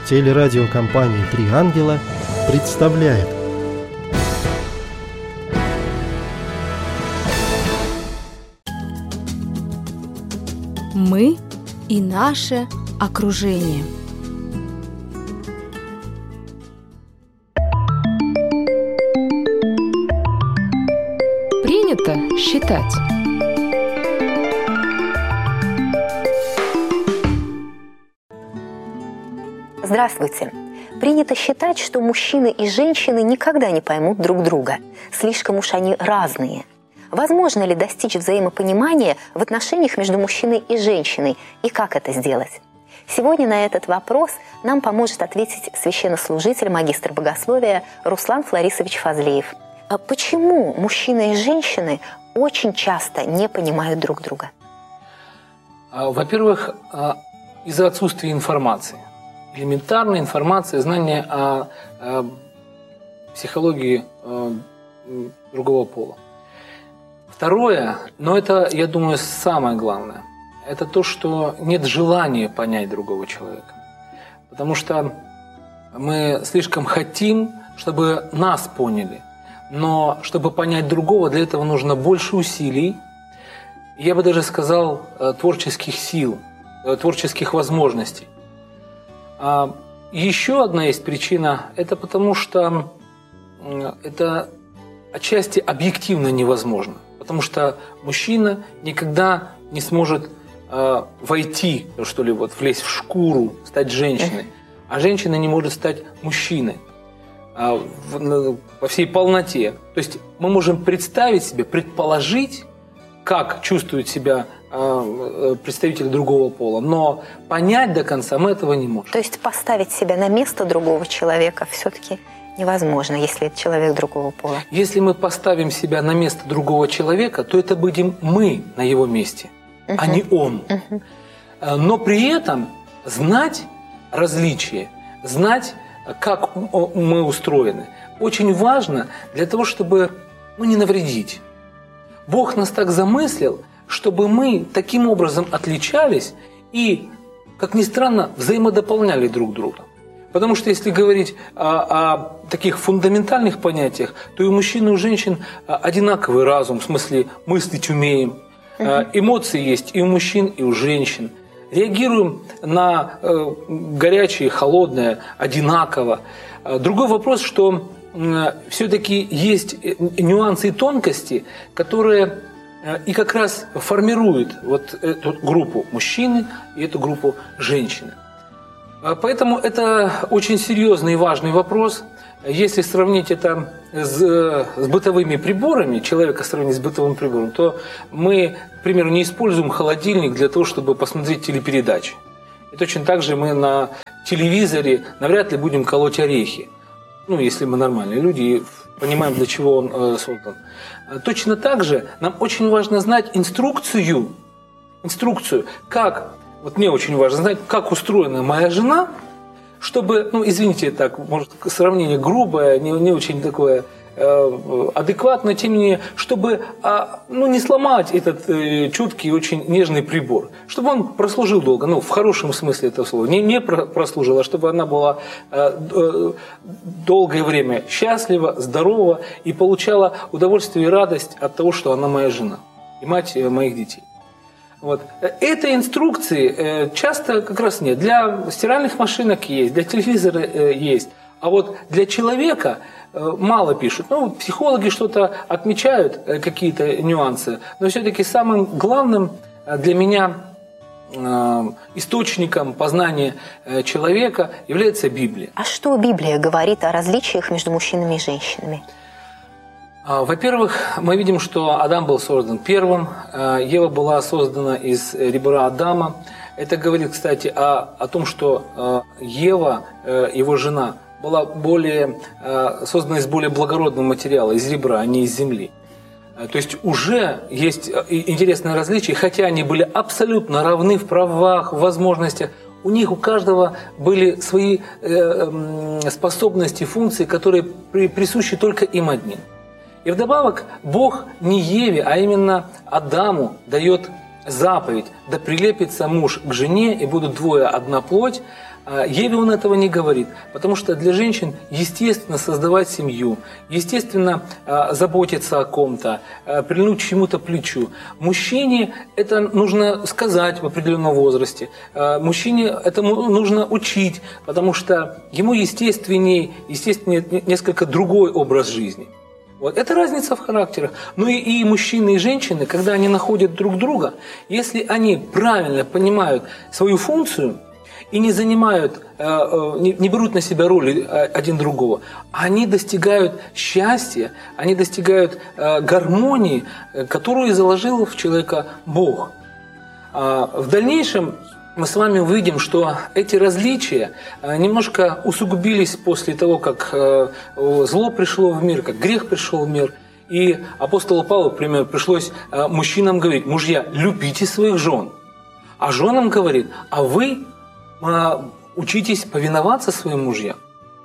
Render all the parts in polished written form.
Телерадиокомпания «Три ангела» представляет. Мы и наше окружение. Принято считать. Здравствуйте! Принято считать, что мужчины и женщины никогда не поймут друг друга. Слишком уж они разные. Возможно ли достичь взаимопонимания в отношениях между мужчиной и женщиной? И как это сделать? Сегодня на этот вопрос нам поможет ответить священнослужитель, магистр богословия Руслан Фларисович Фазлеев. А почему мужчины и женщины очень часто не понимают друг друга? Во-первых, из-за отсутствия информации. Элементарная информация, знание о психологии другого пола. Второе, но это, я думаю, самое главное, это то, что нет желания понять другого человека. Потому что мы слишком хотим, чтобы нас поняли. Но чтобы понять другого, для этого нужно больше усилий, я бы даже сказал, творческих сил, творческих возможностей. Еще одна есть причина, это потому что это отчасти объективно невозможно. Потому что мужчина никогда не сможет войти, что ли, вот, влезть в шкуру, стать женщиной. А женщина не может стать мужчиной во всей полноте. То есть мы можем представить себе, предположить, как чувствует себя представитель другого пола, но понять до конца мы этого не можем. То есть поставить себя на место другого человека все-таки невозможно, если это человек другого пола. Если мы поставим себя на место другого человека, то это будем мы на его месте, а не он. Но при этом знать различия, знать, как мы устроены, очень важно для того, чтобы не навредить. Бог нас так замыслил, чтобы мы таким образом отличались и, как ни странно, взаимодополняли друг друга. Потому что если говорить о таких фундаментальных понятиях, то и у мужчин, и у женщин одинаковый разум, в смысле мыслить умеем, эмоции есть и у мужчин, и у женщин. Реагируем на горячее, холодное одинаково. Другой вопрос, что все-таки есть нюансы и тонкости, которые и как раз формируют вот эту группу мужчины и эту группу женщины. Поэтому это очень серьезный и важный вопрос. Если сравнить это с бытовыми приборами, человека сравнить с бытовым прибором, то мы, к примеру, не используем холодильник для того, чтобы посмотреть телепередачи. И точно так же мы на телевизоре навряд ли будем колоть орехи. Если мы нормальные люди и понимаем, для чего он создан. Точно так же нам очень важно знать инструкцию, как, вот мне очень важно знать, как устроена моя жена, чтобы, извините, так, может, сравнение грубое, не очень такое адекватное, тем не менее, чтобы не сломать этот чуткий, очень нежный прибор, чтобы он прослужил долго, в хорошем смысле этого слова, не прослужил, а чтобы она была долгое время счастлива, здорова и получала удовольствие и радость от того, что она моя жена и мать моих детей. Вот. Этой инструкции часто как раз нет. Для стиральных машинок есть, для телевизора есть. А вот для человека мало пишут. Психологи что-то отмечают, какие-то нюансы. Но все-таки самым главным для меня источником познания человека является Библия. А что Библия говорит о различиях между мужчинами и женщинами? Во-первых, мы видим, что Адам был создан первым, Ева была создана из ребра Адама. Это говорит, кстати, о том, что Ева, его жена, была создана из более благородного материала, из ребра, а не из земли. То есть уже есть интересное различие, хотя они были абсолютно равны в правах, в возможностях. У них у каждого были свои способности, функции, которые присущи только им одним. И вдобавок Бог не Еве, а именно Адаму дает заповедь «Да прилепится муж к жене, и будут двое одна плоть», еле он этого не говорит, потому что для женщин естественно создавать семью, естественно заботиться о ком-то, прильнуть к чему-то плечу. Мужчине это нужно сказать в определенном возрасте, мужчине этому нужно учить, потому что ему естественнее несколько другой образ жизни. Вот. Это разница в характерах. Ну и мужчины, и женщины, когда они находят друг друга, если они правильно понимают свою функцию, и не занимают, не берут на себя роли один другого, они достигают счастья, они достигают гармонии, которую заложил в человека Бог. В дальнейшем мы с вами увидим, что эти различия немножко усугубились после того, как зло пришло в мир, как грех пришел в мир. И апостолу Павлу, например, пришлось мужчинам говорить: мужья, любите своих жен. А женам говорит: а вы учитесь повиноваться своим мужьям.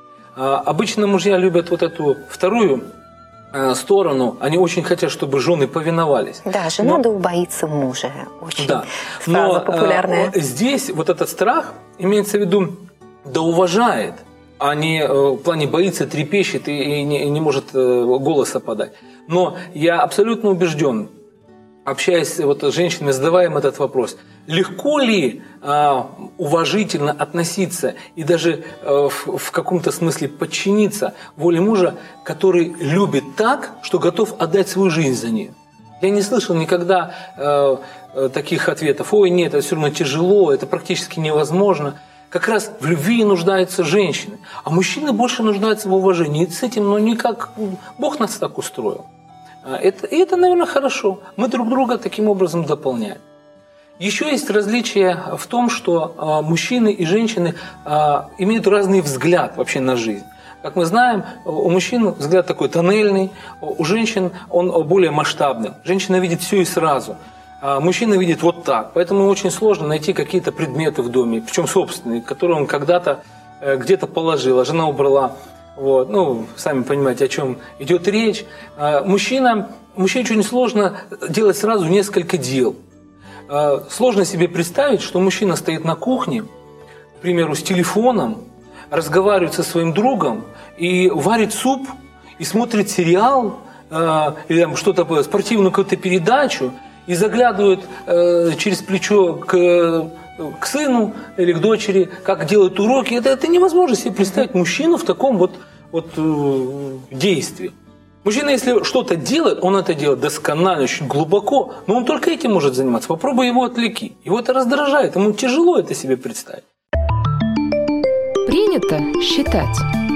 Обычно мужья любят вот эту вторую сторону. Они очень хотят, чтобы жены повиновались. Да, жена боится мужа. Очень фраза популярная. Здесь вот этот страх имеется в виду да уважает, а не в плане боится, трепещет и не может голоса подать. Но я абсолютно убежден, общаясь с женщинами, задавая им этот вопрос: легко ли уважительно относиться и даже в каком-то смысле подчиниться воле мужа, который любит так, что готов отдать свою жизнь за нее? Я не слышал никогда таких ответов: ой, нет, это все равно тяжело, это практически невозможно. Как раз в любви нуждаются женщины, а мужчины больше нуждаются в уважении. И с этим, никак, Бог нас так устроил. И это, наверное, хорошо. Мы друг друга таким образом дополняем. Еще есть различие в том, что мужчины и женщины имеют разный взгляд вообще на жизнь. Как мы знаем, у мужчин взгляд такой тоннельный, у женщин он более масштабный. Женщина видит все и сразу, а мужчина видит вот так. Поэтому очень сложно найти какие-то предметы в доме, причем собственные, которые он когда-то где-то положил, а жена убрала. Вот. Сами понимаете, о чем идет речь. Мужчине очень сложно делать сразу несколько дел. Сложно себе представить, что мужчина стоит на кухне, к примеру, с телефоном, разговаривает со своим другом и варит суп, и смотрит сериал, или что-то, спортивную какую-то передачу, и заглядывает через плечо к сыну или к дочери, как делают уроки. Это невозможно себе представить мужчину в таком действии. Мужчина, если что-то делает, он это делает досконально, очень глубоко, но он только этим может заниматься. Попробуй его отвлеки. Его это раздражает, ему тяжело это себе представить. Принято считать.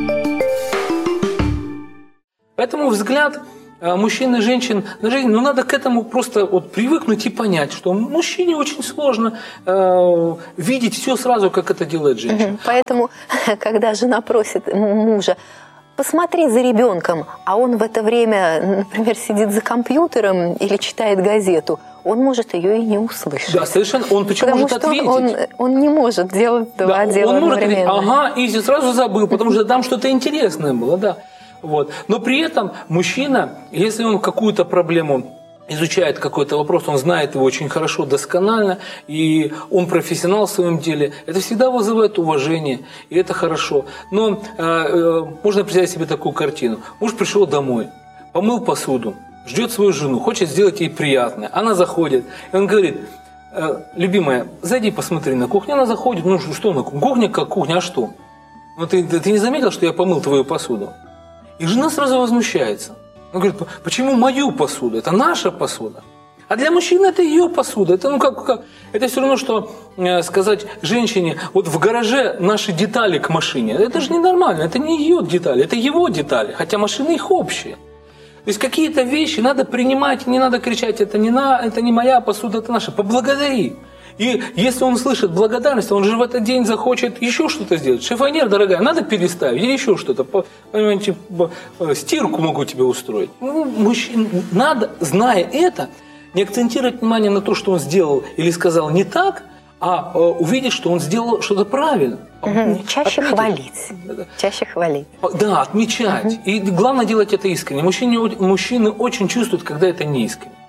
Поэтому взгляд мужчин и женщин на жизнь, надо к этому просто привыкнуть и понять, что мужчине очень сложно видеть все сразу, как это делает женщина. Поэтому, когда жена просит мужа: посмотри за ребенком, а он в это время, например, сидит за компьютером или читает газету, он может ее и не услышать. Да, совершенно. Он почему может ответить? Он не может делать два дела одновременно. Он может ответить: ага, и сразу забыл, потому что там что-то интересное было, да. Вот. Но при этом мужчина, если он какую-то проблему изучает, какой-то вопрос, он знает его очень хорошо, досконально, и он профессионал в своем деле, это всегда вызывает уважение, и это хорошо. Но можно представить себе такую картину. Муж пришел домой, помыл посуду, ждет свою жену, хочет сделать ей приятное. Она заходит, и он говорит: любимая, зайди посмотри на кухню. Она заходит: что на кухне? Кухня как кухня, а что? Ты не заметил, что я помыл твою посуду? И жена сразу возмущается. Он говорит: почему мою посуду? Это наша посуда. А для мужчины это ее посуда. Это это все равно, что сказать женщине: вот в гараже наши детали к машине. Это же ненормально, это не ее детали, это его детали, хотя машины их общие. То есть какие-то вещи надо принимать, не надо кричать: это не моя посуда, это наша. Поблагодари. И если он слышит благодарность, он же в этот день захочет еще что-то сделать. Шифонер, дорогая, надо переставить или еще что-то. Понимаете, стирку могу тебе устроить. Мужчина, надо, зная это, не акцентировать внимание на то, что он сделал или сказал не так, а увидеть, что он сделал что-то правильно. Чаще хвалить. Чаще хвалить. Да, отмечать. И главное делать это искренне. Мужчины очень чувствуют, когда это не искренне.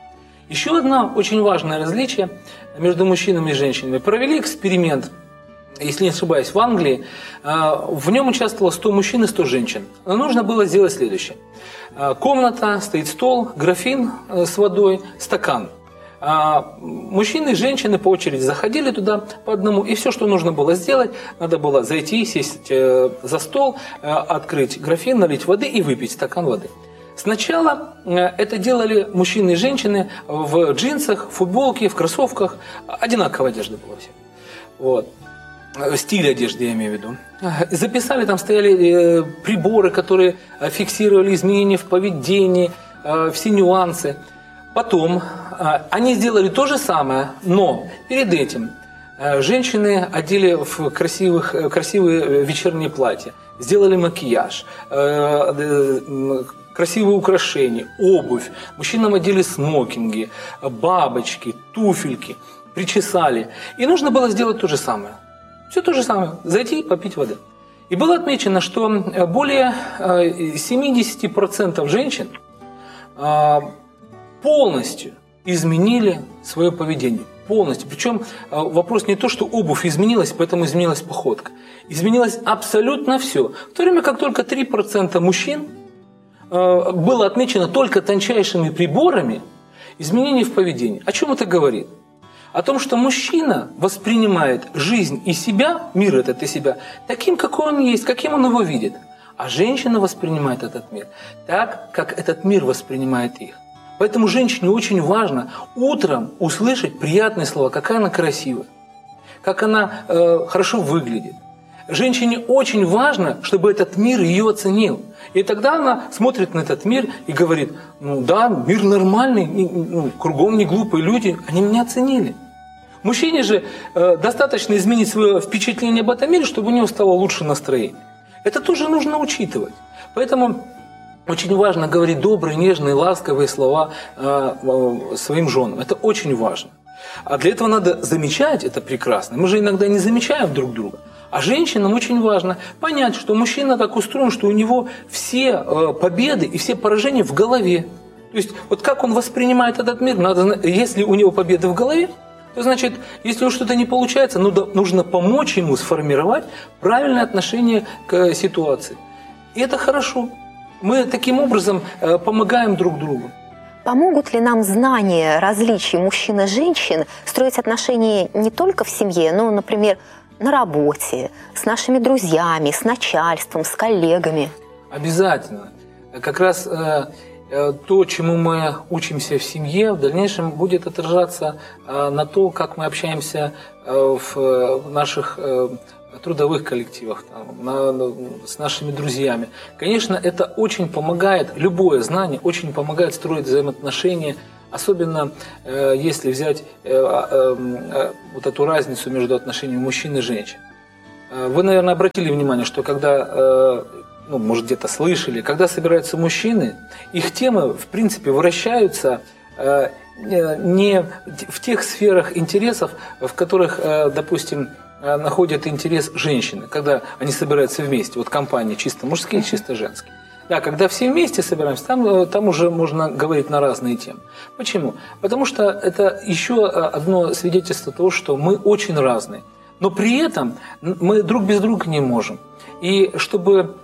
Еще одно очень важное различие между мужчинами и женщинами. Провели эксперимент, если не ошибаюсь, в Англии. В нем участвовало 100 мужчин и 100 женщин. Но нужно было сделать следующее. Комната, стоит стол, графин с водой, стакан. Мужчины и женщины по очереди заходили туда по одному, и все, что нужно было сделать, надо было зайти, сесть за стол, открыть графин, налить воды и выпить стакан воды. Сначала это делали мужчины и женщины в джинсах, футболке, в кроссовках. Одинаковая одежда была всем. Вот. Стиль одежды, я имею в виду. Записали, там стояли приборы, которые фиксировали изменения в поведении, все нюансы. Потом они сделали то же самое, но перед этим женщины одели в красивые вечерние платья, сделали макияж, красивые украшения, обувь. Мужчинам одели смокинги, бабочки, туфельки, причесали. И нужно было сделать то же самое. Все то же самое. Зайти и попить воды. И было отмечено, что более 70% женщин полностью изменили свое поведение. Полностью. Причем вопрос не то, что обувь изменилась, поэтому изменилась походка. Изменилось абсолютно все. В то время как только 3% мужчин было отмечено только тончайшими приборами изменений в поведении. О чем это говорит? О том, что мужчина воспринимает жизнь и себя, мир этот и себя, таким, какой он есть, каким он его видит. А женщина воспринимает этот мир так, как этот мир воспринимает их. Поэтому женщине очень важно утром услышать приятные слова, какая она красивая, как она хорошо выглядит. Женщине очень важно, чтобы этот мир ее оценил. И тогда она смотрит на этот мир и говорит: ну да, мир нормальный, кругом не глупые люди, они меня оценили. Мужчине же достаточно изменить свое впечатление об этом мире, чтобы у него стало лучше настроение. Это тоже нужно учитывать. Поэтому очень важно говорить добрые, нежные, ласковые слова своим женам. Это очень важно. А для этого надо замечать это прекрасно. Мы же иногда не замечаем друг друга. А женщинам очень важно понять, что мужчина так устроен, что у него все победы и все поражения в голове. То есть вот как он воспринимает этот мир, если у него победы в голове, то значит, если что-то не получается, нужно помочь ему сформировать правильное отношение к ситуации. И это хорошо. Мы таким образом помогаем друг другу. Помогут ли нам знания различий мужчин и женщин строить отношения не только в семье, но, например, на работе, с нашими друзьями, с начальством, с коллегами? Обязательно. Как раз то, чему мы учимся в семье, в дальнейшем будет отражаться на то, как мы общаемся в наших трудовых коллективах, с нашими друзьями. Конечно, это очень помогает, любое знание очень помогает строить взаимоотношения, особенно если взять вот эту разницу между отношениями мужчин и женщин. Вы, наверное, обратили внимание, что когда, может, где-то слышали, когда собираются мужчины, их темы, в принципе, вращаются не в тех сферах интересов, в которых, допустим, находят интерес женщины, когда они собираются вместе, вот компании чисто мужские, чисто женские. Да, когда все вместе собираемся, там уже можно говорить на разные темы. Почему? Потому что это еще одно свидетельство того, что мы очень разные. Но при этом мы друг без друга не можем. И чтобы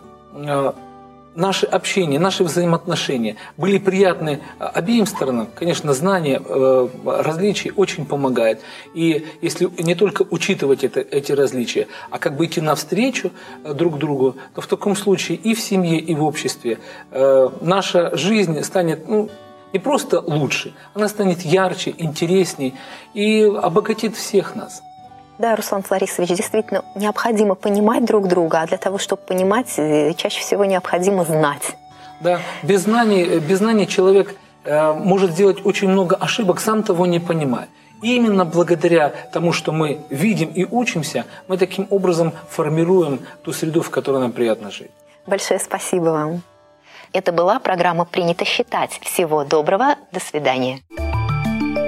наше общение, наши взаимоотношения были приятны обеим сторонам, конечно, знание различий очень помогает. И если не только учитывать эти различия, а как бы идти навстречу друг другу, то в таком случае и в семье, и в обществе наша жизнь станет не просто лучше, она станет ярче, интересней и обогатит всех нас. Да, Руслан Фларисович, действительно необходимо понимать друг друга, а для того, чтобы понимать, чаще всего необходимо знать. Да, без знаний человек может сделать очень много ошибок, сам того не понимая. И именно благодаря тому, что мы видим и учимся, мы таким образом формируем ту среду, в которой нам приятно жить. Большое спасибо вам. Это была программа «Принято считать». Всего доброго, до свидания.